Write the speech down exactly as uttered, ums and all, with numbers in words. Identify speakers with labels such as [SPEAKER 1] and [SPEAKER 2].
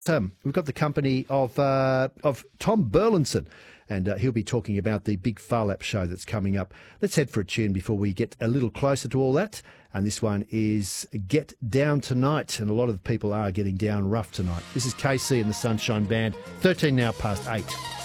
[SPEAKER 1] Um, we've got the company of uh, of Tom Burlinson, and uh, he'll be talking about the big Phar Lap show that's coming up. Let's head for a tune before we get a little closer to all that. And this one is Get Down Tonight, and a lot of the people are getting down rough tonight. This is K C and the Sunshine Band, thirteen now past eight.